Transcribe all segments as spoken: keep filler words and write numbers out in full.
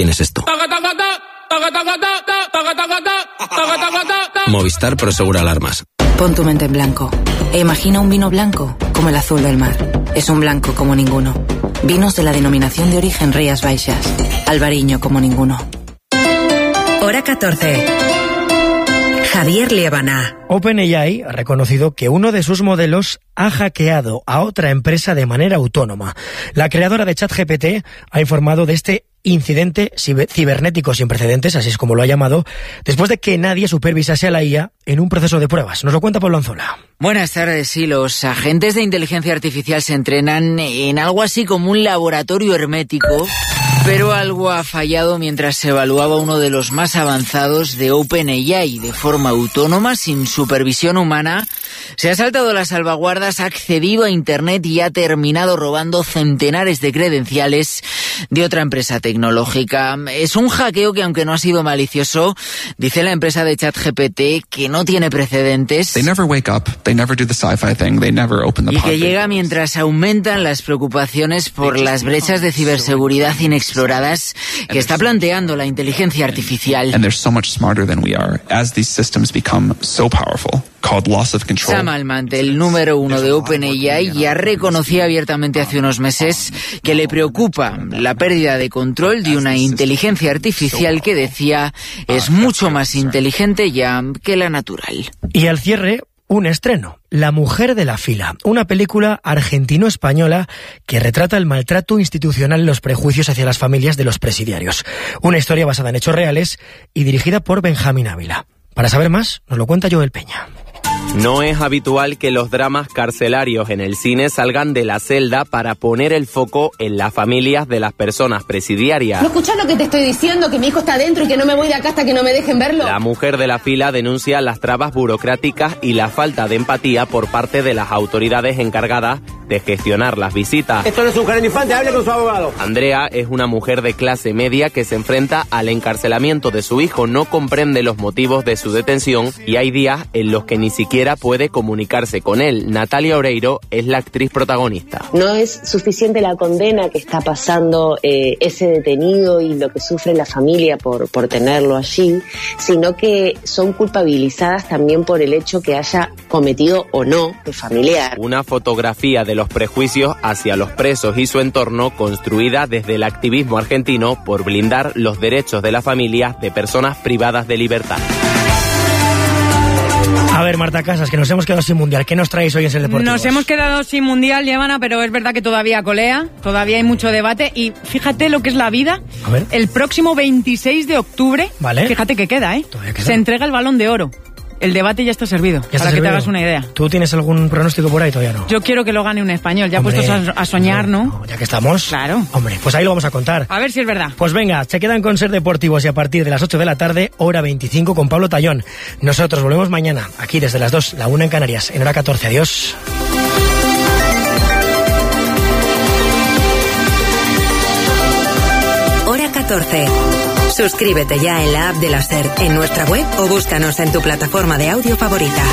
tienes esto. Movistar Prosegura Alarmas. Pon tu mente en blanco e imagina un vino blanco como el azul del mar. Es un blanco como ninguno. Vinos de la denominación de origen Rías Baixas. Albariño como ninguno. Hora catorce. Javier Liébana. OpenAI ha reconocido que uno de sus modelos ha hackeado a otra empresa de manera autónoma. La creadora de ChatGPT ha informado de este incidente cibernético sin precedentes, así es como lo ha llamado, después de que nadie supervisase a la I A en un proceso de pruebas. Nos lo cuenta Pablo Anzola. Buenas tardes. Sí, los agentes de inteligencia artificial se entrenan en algo así como un laboratorio hermético, pero algo ha fallado mientras se evaluaba uno de los más avanzados de OpenAI. De forma autónoma, sin supervisión humana, se ha saltado las salvaguardas, ha accedido a Internet y ha terminado robando centenares de credenciales de otra empresa tecnológica. Es un hackeo que, aunque no ha sido malicioso, dice la empresa de ChatGPT que no tiene precedentes. They never wake up, they never do the sci-fi thing, they never open the y que llega mientras aumentan las preocupaciones por las brechas de ciberseguridad inexploradas que está planteando la inteligencia artificial. And they're so much smarter than we are as these systems become so powerful. Called loss of control. Sam Altman, el número uno de OpenAI, ya reconocía abiertamente hace unos meses que le preocupa la pérdida de control de una inteligencia artificial que, decía, es mucho más inteligente ya que la natural. Y al cierre, un estreno, La mujer de la fila, una película argentino-española que retrata el maltrato institucional y los prejuicios hacia las familias de los presidiarios. Una historia basada en hechos reales y dirigida por Benjamín Ávila. Para saber más, nos lo cuenta Joel Peña. No es habitual que los dramas carcelarios en el cine salgan de la celda para poner el foco en las familias de las personas presidiarias. ¿No escuchás lo que te estoy diciendo? Que mi hijo está dentro y que no me voy de acá hasta que no me dejen verlo. La mujer de la fila denuncia las trabas burocráticas y la falta de empatía por parte de las autoridades encargadas de gestionar las visitas. Esto no es un jardín infante, hable con su abogado. Andrea es una mujer de clase media que se enfrenta al encarcelamiento de su hijo, no comprende los motivos de su detención y hay días en los que ni siquiera puede comunicarse con él. Natalia Oreiro es la actriz protagonista. No es suficiente la condena que está pasando eh, ese detenido y lo que sufre la familia por, por tenerlo allí, sino que son culpabilizadas también por el hecho que haya cometido o no de familiar. Una fotografía de los prejuicios hacia los presos y su entorno, construida desde el activismo argentino por blindar los derechos de la familia de personas privadas de libertad. A ver, Marta Casas, que nos hemos quedado sin Mundial. ¿Qué nos traéis hoy en Ser Deportivos? Nos hemos quedado sin Mundial, Llévana, pero es verdad que todavía colea, todavía hay mucho debate. Y fíjate lo que es la vida. A ver. El próximo veintiséis de octubre, vale. Fíjate que queda, ¿eh? queda. Se entrega el Balón de Oro. El debate ya está servido, ¿Ya está para servido? que te hagas una idea. ¿Tú tienes algún pronóstico por ahí? Todavía no. Yo quiero que lo gane un español, ya Hombre, puestos a, a soñar, hombre, ¿no? ¿no? Ya que estamos. Claro. Hombre, pues ahí lo vamos a contar. A ver si es verdad. Pues venga, se quedan con Ser Deportivos y a partir de las ocho de la tarde, hora veinticinco con Pablo Tallón. Nosotros volvemos mañana, aquí desde las dos, la una en Canarias, en hora catorce. Adiós. Hora catorce. Suscríbete ya en la app de la SER, en nuestra web o búscanos en tu plataforma de audio favorita.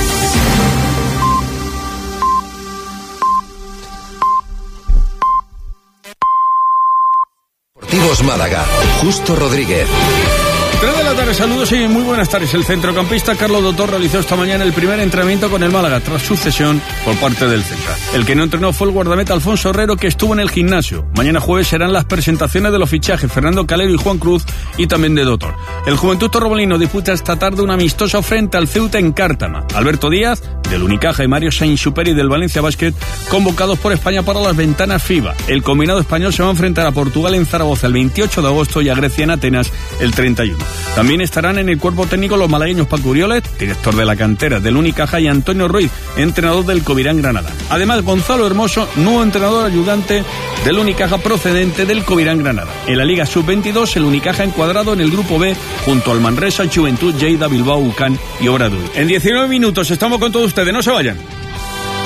Deportivos Málaga, Justo Rodríguez. tres de la tarde, saludos y muy buenas tardes. El centrocampista Carlos Dotor realizó esta mañana el primer entrenamiento con el Málaga tras su cesión por parte del Celta. El que no entrenó fue el guardameta Alfonso Herrero, que estuvo en el gimnasio. Mañana jueves serán las presentaciones de los fichajes Fernando Calero y Juan Cruz y también de Dotor. El Juventud Torremolino disputa esta tarde un amistoso frente al Ceuta en Cártama. Alberto Díaz, del Unicaja, y Mario Sainz-Superi del Valencia Basket, convocados por España para las ventanas FIBA. El combinado español se va a enfrentar a Portugal en Zaragoza el veintiocho de agosto y a Grecia en Atenas el treinta y uno. También estarán en el cuerpo técnico los malagueños Paco Uriolet, director de la cantera del Unicaja, y Antonio Ruiz, entrenador del Covirán Granada. Además, Gonzalo Hermoso, nuevo entrenador ayudante del Unicaja procedente del Covirán Granada. En la Liga sub veintidós, el Unicaja encuadrado en el grupo B junto al Manresa, Juventud, Lleida, Bilbao, Ucán y Obradoiro. En diecinueve minutos estamos con todos ustedes, no se vayan.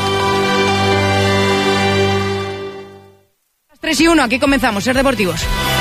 tres y uno, aquí comenzamos, Ser Deportivos.